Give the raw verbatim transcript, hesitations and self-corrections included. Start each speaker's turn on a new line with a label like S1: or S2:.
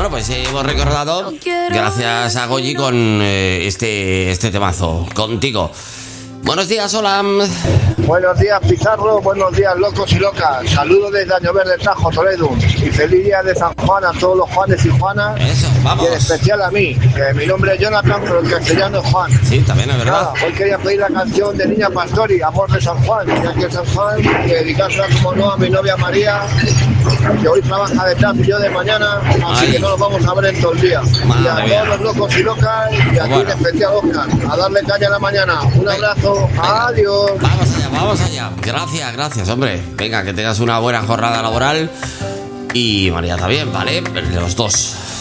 S1: Bueno, pues eh, hemos recordado, gracias a Goyi, con eh, este, este temazo, Contigo. Buenos días, hola.
S2: Buenos días, Pizarro. Buenos días, locos y locas. Saludos desde Año Verde, Tajo, Toledo. Y feliz día de San Juan a todos los Juanes y Juanas.
S1: Eso, vamos.
S2: Y en especial a mí, que mi nombre es Jonathan, pero el castellano es Juan.
S1: Sí, también es verdad.
S2: Nada, hoy quería pedir la canción de Niña Pastori, Amor de San Juan. Ya que San Juan, y dedicársela, como no, a mi novia María, que hoy trabaja de tarde y yo de mañana, así
S1: Ay.
S2: que no nos vamos a ver en todo el día.
S1: Madre
S2: y a
S1: mía.
S2: todos los locos y locas, y a ti
S1: Bueno.
S2: en especial Oscar, a darle caña a la mañana. Un abrazo,
S1: Venga.
S2: adiós.
S1: Vamos allá, vamos allá. Gracias, gracias, hombre. Venga, que tengas una buena jornada laboral. Y María también, ¿vale? Los dos.